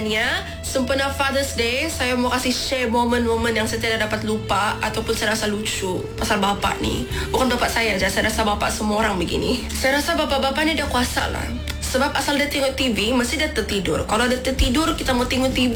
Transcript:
sebenarnya sempena Father's Day, saya mau kasih share momen-momen yang saya tidak dapat lupa ataupun saya rasa lucu pasal bapak ni. Bukan bapak saya aja, saya rasa bapak semua orang begini. Saya rasa bapak-bapak ni dah kuasa lah. Sebab asal dia tengok TV, mesti dia tertidur. Kalau dia tertidur, kita mau tengok TV,